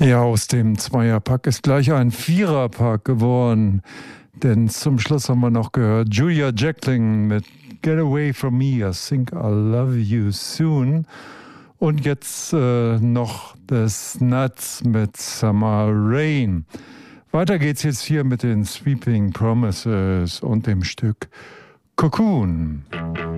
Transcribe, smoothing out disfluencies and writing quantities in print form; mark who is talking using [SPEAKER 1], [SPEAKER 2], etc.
[SPEAKER 1] Ja, aus dem Zweierpack ist gleich ein Viererpack geworden. Denn zum Schluss haben wir noch gehört Julia Jacklin mit Get Away From Me, I Think I'll Love You Soon. Und jetzt noch das Nuts mit Summer Rain. Weiter geht's jetzt hier mit den Sweeping Promises und dem Stück Cocoon.